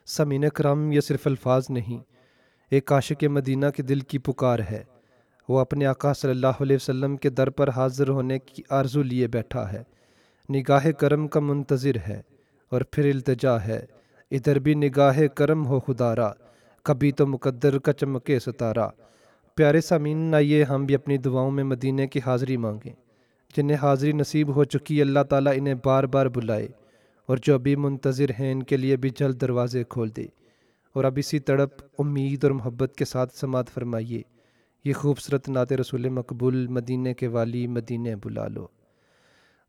समीन कराम, ये सिर्फ अल्फाज नहीं, एक आशिक मदीना के दिल की पुकार है। वो अपने आका सल्लल्लाहु अलैहि वसल्लम के दर पर हाजिर होने की आरज़ू लिए बैठा है, निगाह करम का मुंतज़िर है और फिर इल्तिजा है, इधर भी निगाह करम हो खुदारा, कभी तो मुकद्दर का चमके सितारा। प्यारे सामीन, आइए हम भी अपनी दुआओं में मदीने की हाज़िरी मांगें। जिन्हें हाज़िरी नसीब हो चुकी, अल्लाह ताला इन्हें बार बार बुलाए, और जो अभी मुंतज़िर हैं इनके लिए भी जल्द दरवाज़े खोल दे। और अब इसी तड़प, उम्मीद और मोहब्बत के साथ समात फरमाइए ये खूबसूरत नाते रसूल मकबूल, मदीने के वाली मदीने बुला लो।